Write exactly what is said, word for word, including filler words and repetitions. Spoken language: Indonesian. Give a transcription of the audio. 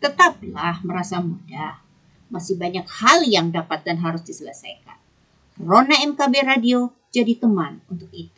Tetaplah merasa muda. Masih banyak hal yang dapat dan harus diselesaikan. Rona M K B Radio jadi teman untuk itu.